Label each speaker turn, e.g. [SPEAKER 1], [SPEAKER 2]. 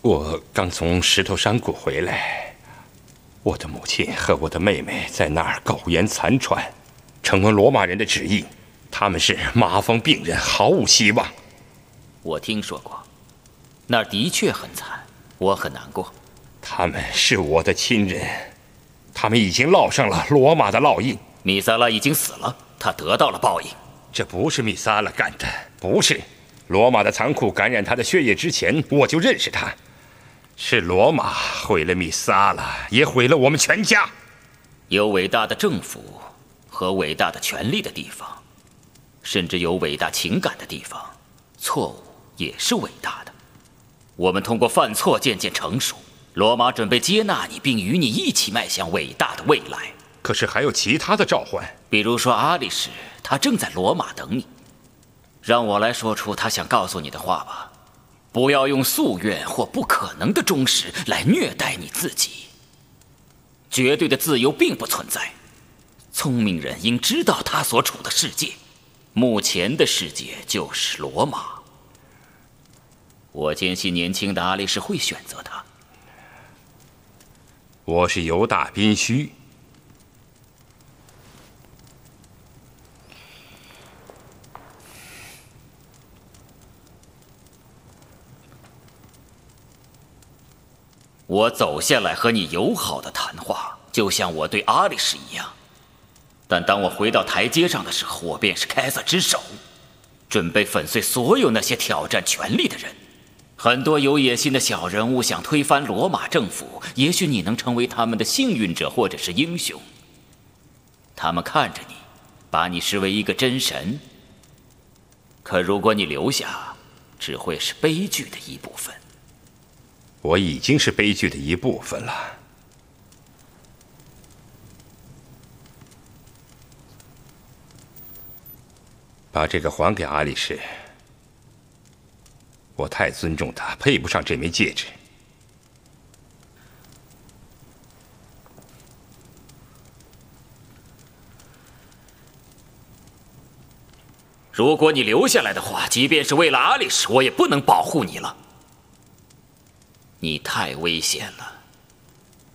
[SPEAKER 1] 我刚从石头山谷回来，我的母亲和我的妹妹在那儿苟延残喘，承蒙罗马人的旨意，他们是麻风病人，毫无希望。
[SPEAKER 2] 我听说过，那儿的确很惨，我很难过。
[SPEAKER 1] 他们是我的亲人，他们已经烙上了罗马的烙印。
[SPEAKER 2] 米萨拉已经死了，他得到了报应。
[SPEAKER 1] 这不是米萨拉干的，不是。罗马的残酷感染他的血液之前，我就认识他。是罗马毁了米萨拉，也毁了我们全家。
[SPEAKER 2] 有伟大的政府和伟大的权力的地方，甚至有伟大情感的地方，错误也是伟大的。我们通过犯错渐渐成熟，罗马准备接纳你，并与你一起迈向伟大的未来。
[SPEAKER 1] 可是还有其他的召唤，
[SPEAKER 2] 比如说阿里什，他正在罗马等你。让我来说出他想告诉你的话吧。不要用夙愿或不可能的忠实来虐待你自己。绝对的自由并不存在。聪明人应知道他所处的世界，目前的世界就是罗马。我坚信年轻的阿里什会选择他。
[SPEAKER 1] 我是犹大宾虚。
[SPEAKER 2] 我走下来和你友好的谈话，就像我对阿里什一样。但当我回到台阶上的时候，我便是凯撒之手，准备粉碎所有那些挑战权力的人。很多有野心的小人物想推翻罗马政府，也许你能成为他们的幸运者或者是英雄。他们看着你，把你视为一个真神。可如果你留下，只会是悲剧的一部分。
[SPEAKER 1] 我已经是悲剧的一部分了。把这个还给阿里什，我太尊重他，配不上这枚戒指。
[SPEAKER 2] 如果你留下来的话，即便是为了阿里什，我也不能保护你了。你太危险了。